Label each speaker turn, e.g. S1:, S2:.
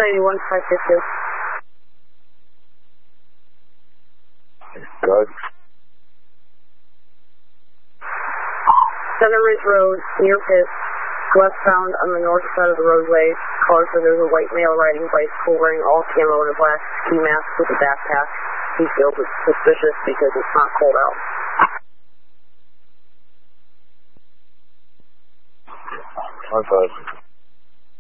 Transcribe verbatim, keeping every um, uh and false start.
S1: ninety-one, five fifty.
S2: Good.
S1: Center Ridge Road, near Pitt, westbound on the north side of the roadway. Caller said there's a white male riding bicycle wearing all camo and a black ski mask with a backpack. He feels it's suspicious because it's not cold out.
S2: Okay.